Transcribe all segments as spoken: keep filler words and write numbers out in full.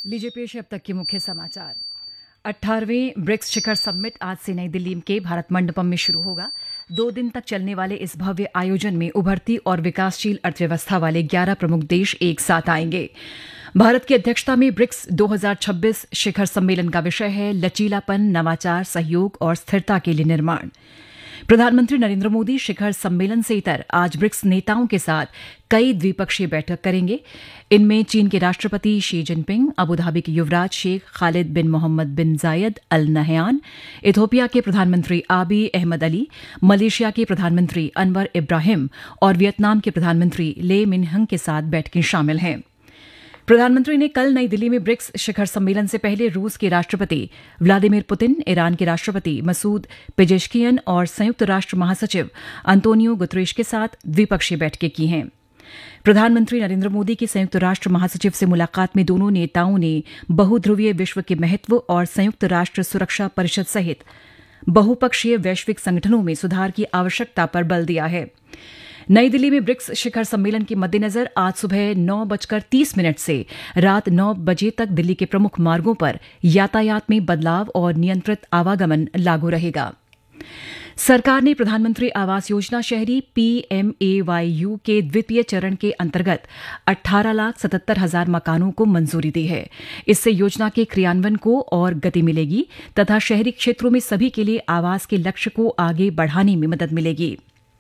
लीजिए पेश है अब तक के मुख्य समाचार। अठारहवें ब्रिक्स शिखर समिट आज से नई दिल्ली के भारत मंडपम में शुरू होगा। दो दिन तक चलने वाले इस भव्य आयोजन में उभरती और विकासशील अर्थव्यवस्था वाले ग्यारह प्रमुख देश एक साथ आएंगे। भारत की अध्यक्षता में ब्रिक्स दो हज़ार छब्बीस शिखर सम्मेलन का विषय है लचीलापन, नवाचार, सहयोग और स्थिरता के लिए निर्माण। प्रधानमंत्री नरेंद्र मोदी शिखर सम्मेलन से इतर आज ब्रिक्स नेताओं के साथ कई द्विपक्षीय बैठक करेंगे। इनमें चीन के राष्ट्रपति शी जिनपिंग, अबुधाबी के युवराज शेख खालिद बिन मोहम्मद बिन जायद अल नहयान, इथोपिया के प्रधानमंत्री आबी अहमद अली, मलेशिया के प्रधानमंत्री अनवर इब्राहिम और वियतनाम के प्रधानमंत्री ले मिनहंग के साथ बैठकें शामिल हैं। प्रधानमंत्री ने कल नई दिल्ली में ब्रिक्स शिखर सम्मेलन से पहले रूस के राष्ट्रपति व्लादिमीर पुतिन, ईरान के राष्ट्रपति मसूद पेजेश्कियन और संयुक्त राष्ट्र महासचिव अंतोनियो गुतरेश के साथ द्विपक्षीय बैठकें की हैं। प्रधानमंत्री नरेंद्र मोदी की संयुक्त राष्ट्र महासचिव से मुलाकात में दोनों नेताओं ने बहुध्रुवीय विश्व के महत्व और संयुक्त राष्ट्र सुरक्षा परिषद सहित बहुपक्षीय वैश्विक संगठनों में सुधार की आवश्यकता पर बल दिया है। नई दिल्ली में ब्रिक्स शिखर सम्मेलन के मद्देनजर आज सुबह नौ बजकर तीस मिनट से रात नौ बजे तक दिल्ली के प्रमुख मार्गों पर यातायात में बदलाव और नियंत्रित आवागमन लागू रहेगा। सरकार ने प्रधानमंत्री आवास योजना शहरी P M A why you के द्वितीय चरण के अंतर्गत अठारह लाख सतहत्तर हजार मकानों को मंजूरी दी है। इससे योजना के क्रियान्वयन को और गति मिलेगी तथा शहरी क्षेत्रों में सभी के लिए आवास के लक्ष्य को आगे बढ़ाने में मदद मिलेगी।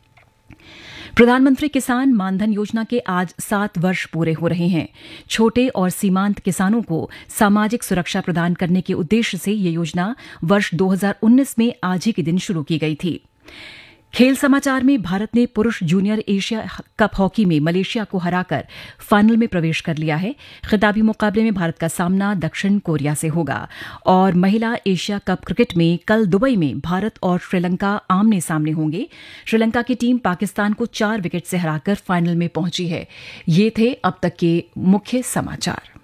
प्रधानमंत्री किसान मानधन योजना के आज सात वर्ष पूरे हो रहे हैं। छोटे और सीमांत किसानों को सामाजिक सुरक्षा प्रदान करने के उद्देश्य से ये योजना वर्ष दो हज़ार उन्नीस में आज ही के दिन शुरू की गई थी। खेल समाचार में भारत ने पुरुष जूनियर एशिया कप हॉकी में मलेशिया को हराकर फाइनल में प्रवेश कर लिया है। खिताबी मुकाबले में भारत का सामना दक्षिण कोरिया से होगा। और महिला एशिया कप क्रिकेट में कल दुबई में भारत और श्रीलंका आमने सामने होंगे। श्रीलंका की टीम पाकिस्तान को चार विकेट से हराकर फाइनल में पहुंची है। ये थे अब तक के मुख्य समाचार।